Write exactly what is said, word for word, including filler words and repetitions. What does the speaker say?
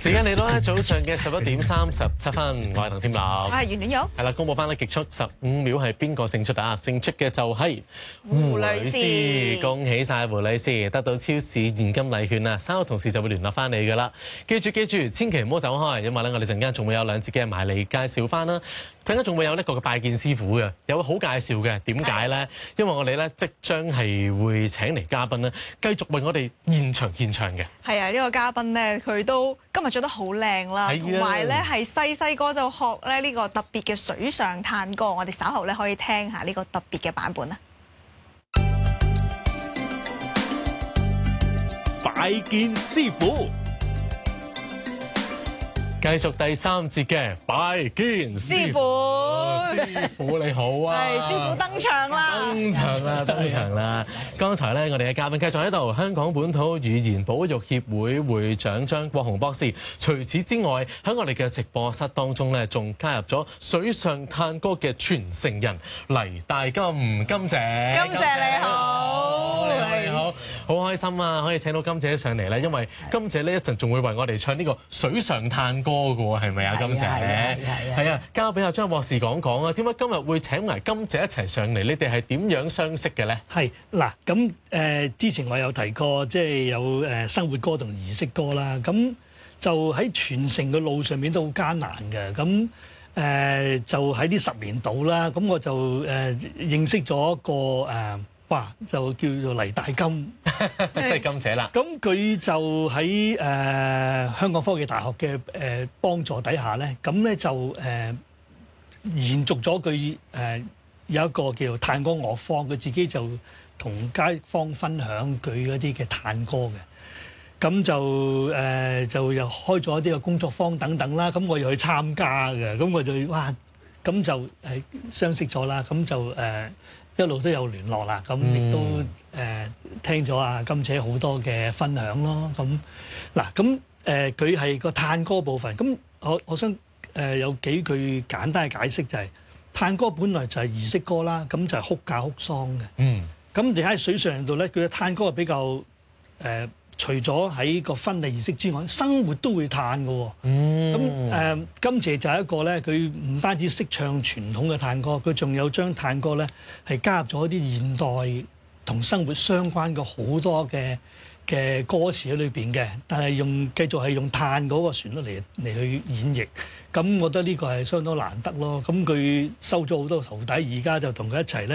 時間嚟到咧，早上嘅十一點三十七分，我係鄧天樂， 我係袁婉玉。 係啦，公佈翻咧極速十五秒係邊個勝出啊？勝出嘅就係胡女士，恭喜晒胡女士得到超市現金禮券啊！稍後同事就會聯絡翻你噶啦。記住記住，千祈唔好走開，因為咧我哋陣間仲會有兩節嘅埋嚟介紹翻啦。陣間仲會有一個嘅拜見師傅嘅，有個好介紹嘅。點解咧？因為我哋咧即將係會請嚟嘉賓咧，繼續為我哋現場獻唱嘅。係啊，呢、呢個嘉賓咧，佢都今日着得好靚啦，同埋咧係細細個就學咧呢個特別嘅水上探歌。我哋稍後咧可以聽下呢個特別嘅版本啦。 拜見師傅。 繼續第三節嘅拜見師傅，師傅你好啊！ 係師傅登場啦！ 登場啦！登場啦！剛才咧，我哋嘅嘉賓繼續喺度，香港本土語言保育協會會長張國雄博士。除此之外，喺我哋嘅直播室當中咧，仲加入咗水上探歌嘅傳承人黎大金，金姐。 金姐你好， 你好，你好，好開心啊！可以請到金姐上嚟咧，因為金姐呢一陣仲會為我哋唱呢個水上探歌。歌嘅喎，係咪啊，金姐？係啊，交俾阿張博士講講啊。點解今日會請埋金姐一齊上嚟？你哋係點樣相識嘅咧？ 係嗱，咁誒之前我有提過，即係有誒生活歌同儀式歌啦。咁就喺傳承嘅路上面都好艱難嘅。咁誒就喺呢十年度啦。咁我就誒認識咗一個誒。哇！就叫做黎大金， 即係金姐啦。 咁佢就喺誒、呃、香港科技大學嘅誒、呃、幫助底下咧，咁咧就誒、呃、延續咗佢誒有一個叫探歌樂坊，佢自己就同街坊分享佢嗰啲嘅探歌嘅。咁就誒、呃、就又開咗啲嘅工作坊等等啦。咁我又去參加嘅，咁我就哇咁就係相識咗啦。咁就誒。呃一路都有聯絡啦，咁亦都誒、呃、聽咗阿金姐好多嘅分享咯。咁嗱，咁誒佢係個探歌部分。咁我我想誒、呃、有幾句簡單嘅解釋，就係、是、探歌本來就係儀式歌啦，咁就係哭嫁哭喪嘅。嗯。咁你喺水上度咧，佢嘅探歌係比較誒。呃除咗喺個婚禮儀式之外，生活都會嘆嘅喎。咁誒、呃，金姐就係一個咧，佢唔單止識唱傳統嘅探歌，佢仲有將探歌咧係加入咗一啲現代同生活相關嘅好多嘅嘅歌詞喺裏邊嘅，但係用繼續係用嘆嗰個旋律嚟嚟去演繹。咁我覺得呢個係相當難得咯。咁佢收咗好多徒弟，而家就同佢一齊咧。